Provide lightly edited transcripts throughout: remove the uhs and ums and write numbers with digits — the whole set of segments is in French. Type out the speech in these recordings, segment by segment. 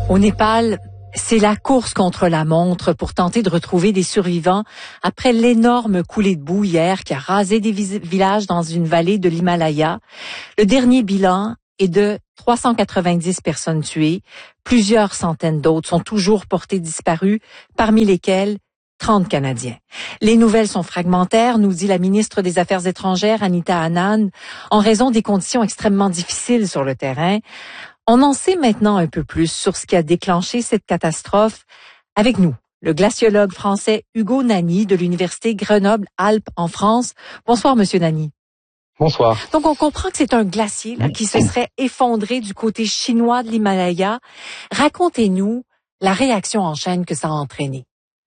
Au Népal, c'est la course contre la montre pour tenter de retrouver des survivants après l'énorme coulée de boue hier qui a rasé des villages dans une vallée de l'Himalaya. Le dernier bilan est de 390 personnes tuées. Plusieurs centaines d'autres sont toujours portées disparues, parmi lesquelles 30 Canadiens. Les nouvelles sont fragmentaires, nous dit la ministre des Affaires étrangères, Anita Anand, en raison des conditions extrêmement difficiles sur le terrain. On en sait maintenant un peu plus sur ce qui a déclenché cette catastrophe. Avec nous, le glaciologue français Hugo Nani de l'Université Grenoble-Alpes en France. Bonsoir, Monsieur Nani. Bonsoir. Donc, on comprend que c'est un glacier qui se serait effondré du côté chinois de l'Himalaya. Racontez-nous la réaction en chaîne que ça a entraîné.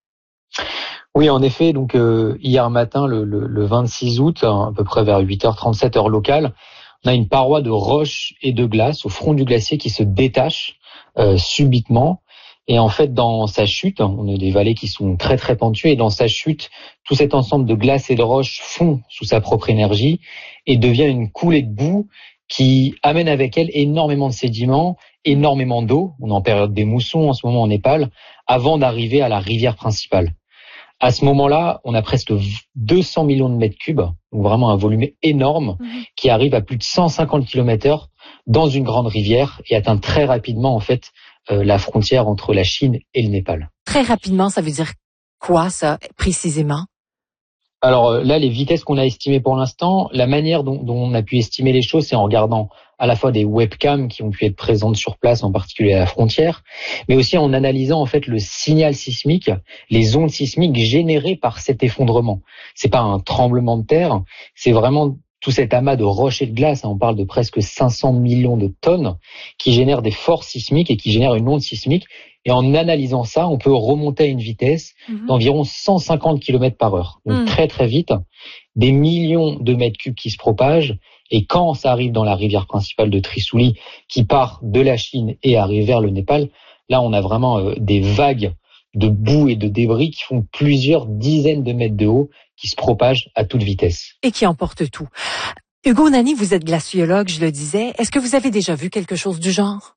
Oui, en effet, donc hier matin, le 26 août, à peu près vers 8h37 heure locale, on a une paroi de roches et de glace au front du glacier qui se détache subitement. Et en fait, dans sa chute, on a des vallées qui sont très très pentues, et dans sa chute, tout cet ensemble de glace et de roches fond sous sa propre énergie et devient une coulée de boue qui amène avec elle énormément de sédiments, énormément d'eau. On est en période des moussons en ce moment au Népal, avant d'arriver à la rivière principale. À ce moment-là, on a presque 200 millions de mètres cubes, donc vraiment un volume énorme qui arrive à plus de 150 km/h dans une grande rivière et atteint très rapidement en fait la frontière entre la Chine et le Népal. Très rapidement, ça veut dire quoi ça précisément? Alors là, les vitesses qu'on a estimées pour l'instant, la manière dont on a pu estimer les choses, c'est en regardant à la fois des webcams qui ont pu être présentes sur place, en particulier à la frontière, mais aussi en analysant en fait le signal sismique, les ondes sismiques générées par cet effondrement. C'est pas un tremblement de terre, c'est vraiment tout cet amas de roches et de glace. On parle de presque 500 millions de tonnes qui génèrent des forces sismiques et qui génèrent une onde sismique. Et en analysant ça, on peut remonter à une vitesse d'environ 150 km/h. Donc très très vite, des millions de mètres cubes qui se propagent. Et quand ça arrive dans la rivière principale de Trishuli, qui part de la Chine et arrive vers le Népal, là on a vraiment des vagues de boue et de débris qui font plusieurs dizaines de mètres de haut, qui se propagent à toute vitesse. Et qui emportent tout. Hugo Nani, vous êtes glaciologue, je le disais. Est-ce que vous avez déjà vu quelque chose du genre?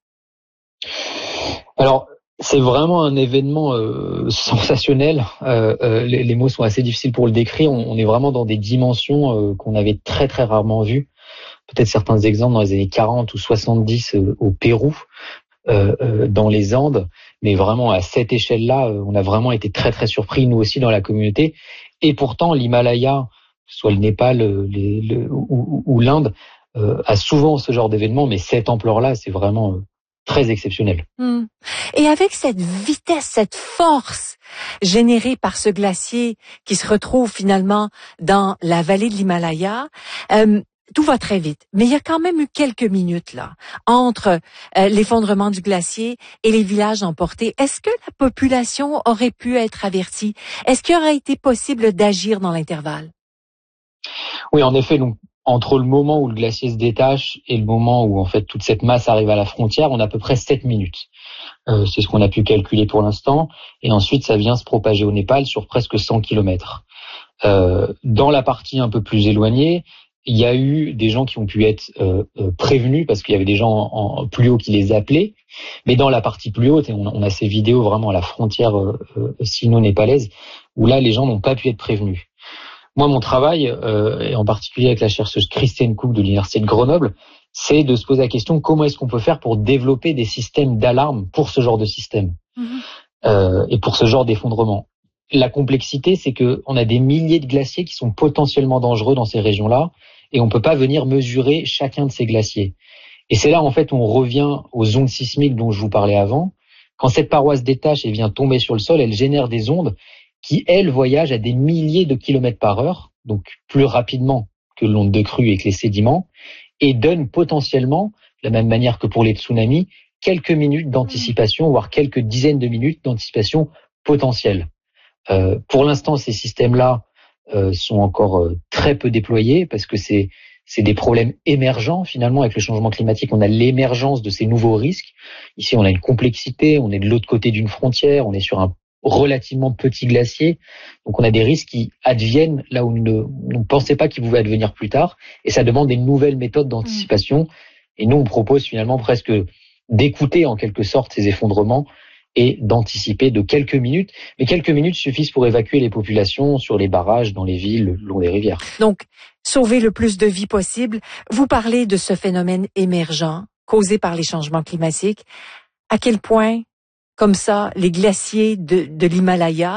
Alors, c'est vraiment un événement sensationnel. Les mots sont assez difficiles pour le décrire. On est vraiment dans des dimensions qu'on avait très très rarement vues. Peut-être certains exemples dans les années 40 ou 70 au Pérou, dans les Andes. Mais vraiment à cette échelle-là, on a vraiment été très très surpris, nous aussi dans la communauté. Et pourtant, l'Himalaya, soit le Népal ou l'Inde, a souvent ce genre d'événement. Mais cette ampleur-là, c'est vraiment très exceptionnel. Et avec cette vitesse, cette force générée par ce glacier qui se retrouve finalement dans la vallée de l'Himalaya, tout va très vite. Mais il y a quand même eu quelques minutes là entre l'effondrement du glacier et les villages emportés. Est-ce que la population aurait pu être avertie? Est-ce qu'il aurait été possible d'agir dans l'intervalle? Oui, en effet, donc entre le moment où le glacier se détache et le moment où en fait toute cette masse arrive à la frontière, on a à peu près 7 minutes. C'est ce qu'on a pu calculer pour l'instant. Et ensuite, ça vient se propager au Népal sur presque 100 km. Dans la partie un peu plus éloignée, il y a eu des gens qui ont pu être prévenus parce qu'il y avait des gens en plus haut qui les appelaient. Mais dans la partie plus haute, et on a ces vidéos vraiment à la frontière sino-népalaise, où là, les gens n'ont pas pu être prévenus. Moi, mon travail, et en particulier avec la chercheuse Christiane Cook de l'Université de Grenoble, c'est de se poser la question comment est-ce qu'on peut faire pour développer des systèmes d'alarme pour ce genre de système et pour ce genre d'effondrement. La complexité, c'est que on a des milliers de glaciers qui sont potentiellement dangereux dans ces régions-là et on peut pas venir mesurer chacun de ces glaciers. Et c'est là, en fait, où on revient aux ondes sismiques dont je vous parlais avant. Quand cette paroi se détache et vient tomber sur le sol, elle génère des ondes qui, elles, voyagent à des milliers de kilomètres par heure, donc plus rapidement que l'onde de crue et que les sédiments, et donnent potentiellement, de la même manière que pour les tsunamis, quelques minutes d'anticipation, voire quelques dizaines de minutes d'anticipation potentielle. Pour l'instant, ces systèmes-là sont encore très peu déployés parce que c'est des problèmes émergents finalement avec le changement climatique. On a l'émergence de ces nouveaux risques. Ici, on a une complexité, on est de l'autre côté d'une frontière, on est sur un relativement petit glacier. Donc on a des risques qui adviennent là où on ne pensait pas qu'ils pouvaient advenir plus tard. Et ça demande des nouvelles méthodes d'anticipation. Et nous, on propose finalement presque d'écouter en quelque sorte ces effondrements et d'anticiper de quelques minutes. Mais quelques minutes suffisent pour évacuer les populations sur les barrages, dans les villes, le long des rivières. Donc, sauver le plus de vies possible. Vous parlez de ce phénomène émergent causé par les changements climatiques. À quel point, comme ça, les glaciers de l'Himalaya